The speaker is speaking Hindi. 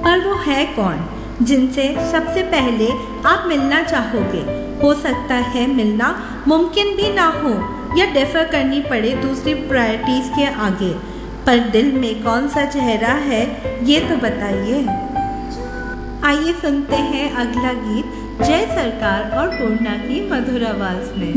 पर वो है कौन जिनसे सबसे पहले आप मिलना चाहोगे? हो सकता है मिलना मुमकिन भी ना हो या डिफर करनी पड़े दूसरी प्रायोरिटीज़ के आगे, पर दिल में कौन सा चेहरा है ये तो बताइए। आइए सुनते हैं अगला गीत जय सरकार और पूर्णा की मधुर आवाज़ में।